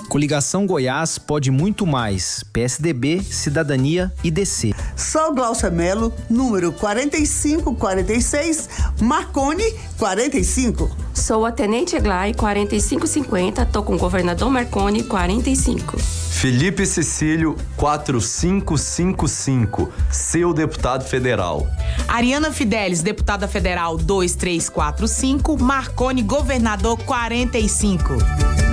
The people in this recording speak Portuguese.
Coligação Goiás pode muito mais. PSDB, Cidadania e DC. Sou Glaucia Melo, número 4546, Marconi 45. Sou a Tenente Eglai 4550, tô com o governador Marconi 45. Felipe Cecílio 4555, seu deputado federal. Ariana Fidelis, deputada federal 2345, Marconi governador 45.